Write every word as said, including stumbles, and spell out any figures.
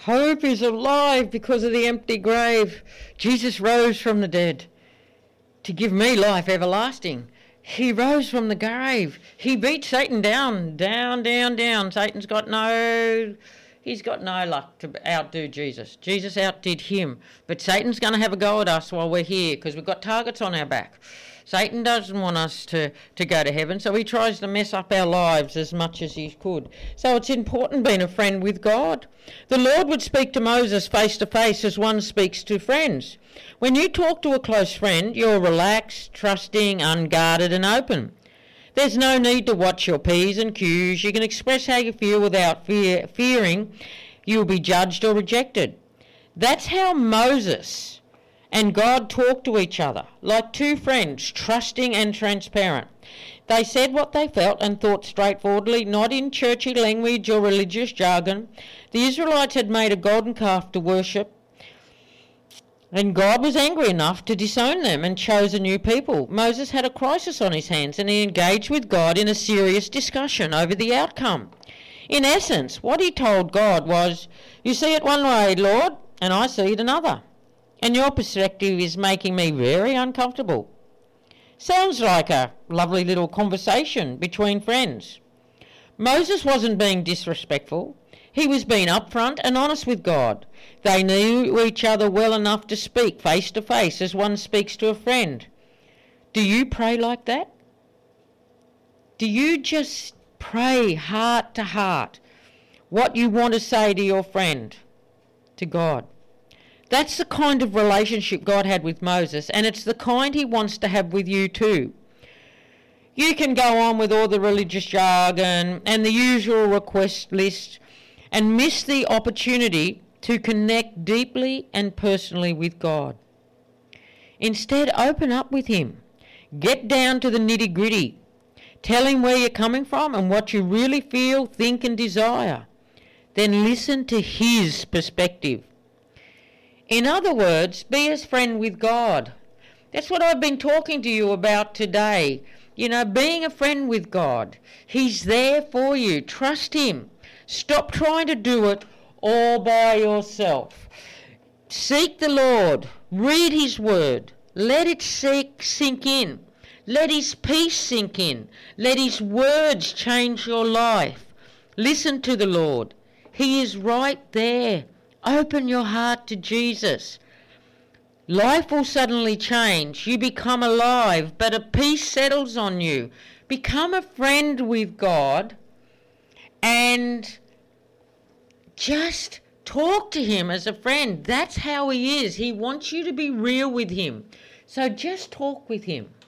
Hope is alive because of the empty grave. Jesus rose from the dead to give me life everlasting. He rose from the grave. He beat Satan down, down, down, down. Satan's got no, he's got no luck to outdo Jesus. Jesus outdid him. But Satan's going to have a go at us while we're here because we've got targets on our back. Satan doesn't want us to, to go to heaven, so he tries to mess up our lives as much as he could. So it's important being a friend with God. The Lord would speak to Moses face to face as one speaks to friends. When you talk to a close friend, you're relaxed, trusting, unguarded and open. There's no need to watch your P's and Q's. You can express how you feel without fear, fearing you'll be judged or rejected. That's how Moses and God talked to each other, like two friends, trusting and transparent. They said what they felt and thought straightforwardly, not in churchy language or religious jargon. The Israelites had made a golden calf to worship, and God was angry enough to disown them and chose a new people. Moses had a crisis on his hands, and he engaged with God in a serious discussion over the outcome. In essence, what he told God was, "You see it one way, Lord, and I see it another. And your perspective is making me very uncomfortable." Sounds like a lovely little conversation between friends. Moses wasn't being disrespectful. He was being upfront and honest with God. They knew each other well enough to speak face to face as one speaks to a friend. Do you pray like that? Do you just pray heart to heart what you want to say to your friend, to God? That's the kind of relationship God had with Moses, and it's the kind he wants to have with you too. You can go on with all the religious jargon and the usual request list and miss the opportunity to connect deeply and personally with God. Instead, open up with him. Get down to the nitty-gritty. Tell him where you're coming from and what you really feel, think and desire. Then listen to his perspective. In other words, be a friend with God. That's what I've been talking to you about today. You know, being a friend with God. He's there for you. Trust him. Stop trying to do it all by yourself. Seek the Lord. Read his word. Let it sink, sink in. Let his peace sink in. Let his words change your life. Listen to the Lord. He is right there. Open your heart to Jesus. Life will suddenly change. You become alive, but a peace settles on you. Become a friend with God and just talk to him as a friend. That's how he is. He wants you to be real with him. So just talk with him.